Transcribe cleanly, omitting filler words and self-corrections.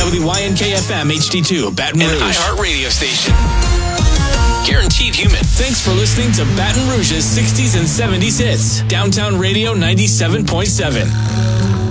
WYNK-FM HD2, Baton Rouge. An iHeart radio station. Guaranteed human. Thanks for listening to Baton Rouge's 60s and 70s hits. Downtown Radio 97.7.